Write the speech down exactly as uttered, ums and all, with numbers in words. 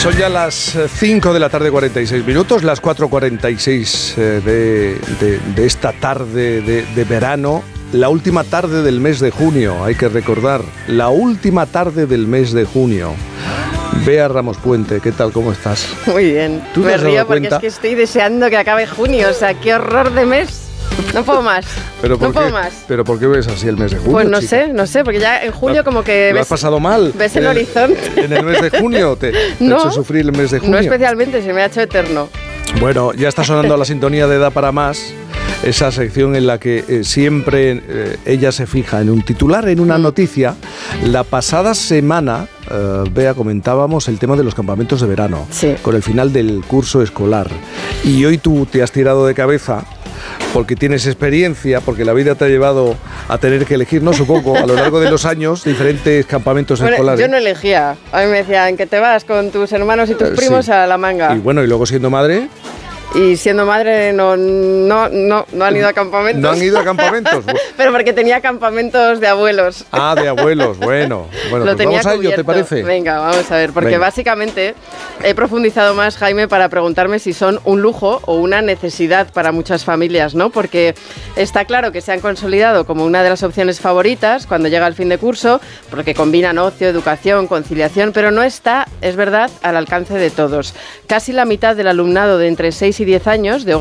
Son ya las cinco de la tarde, cuarenta y seis minutos, las cuatro cuarenta y seis de, de, de esta tarde de, de verano, la última tarde del mes de junio, hay que recordar, la última tarde del mes de junio. Bea Ramos Puente, ¿qué tal? ¿Cómo estás? Muy bien, ¿Tú me río porque cuenta? es que estoy deseando que acabe junio, o sea, qué horror de mes. No puedo más, ¿Pero por no puedo qué? más. ¿Pero por qué ves así el mes de junio, Pues no chica? sé, no sé, porque ya en julio como que ¿Lo ves, has pasado mal? ves el ¿En horizonte. ¿En el mes de junio te, te No, ha hecho sufrir el mes de junio? No especialmente, se me ha hecho eterno. Bueno, ya está sonando la sintonía de Da para Más, esa sección en la que eh, siempre eh, ella se fija en un titular, en una noticia. La pasada semana, eh, Bea, comentábamos el tema de los campamentos de verano, Sí. con el final del curso escolar. Y hoy tú te has tirado de cabeza porque tienes experiencia, porque la vida te ha llevado a tener que elegir, no supongo, a lo largo de los años, diferentes campamentos Bueno, escolares. yo no elegía, a mí me decían que te vas con tus hermanos y tus Eh, primos sí. a la manga. Y bueno, y luego siendo madre, Y siendo madre no, no, no, no han ido a campamentos. ¿no han ido a campamentos? Pero porque tenía campamentos de abuelos. Ah, de abuelos, bueno. Bueno, Lo pues tenía vamos a ello, ¿te cubierto. parece? Venga, vamos a ver, porque Venga. básicamente he profundizado más, Jaime, para preguntarme si son un lujo o una necesidad para muchas familias, ¿no? Porque está claro que se han consolidado como una de las opciones favoritas cuando llega el fin de curso, porque combinan ocio, educación, conciliación, pero no está, es verdad, al alcance de todos. Casi la mitad del alumnado de entre seis y diez años de